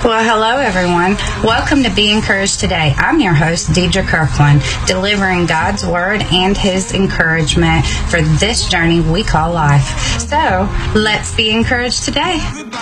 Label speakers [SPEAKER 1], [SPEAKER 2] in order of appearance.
[SPEAKER 1] Well, hello, everyone. Welcome to Be Encouraged Today. I'm your host, Deidre Kirkland, delivering God's Word and His encouragement for this journey we call life. So, let's be encouraged today.